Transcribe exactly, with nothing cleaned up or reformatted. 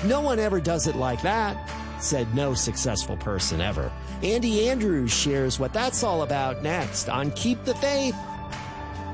No one ever does it like that, said no successful person ever. Andy Andrews shares what that's all about next on Keep the Faith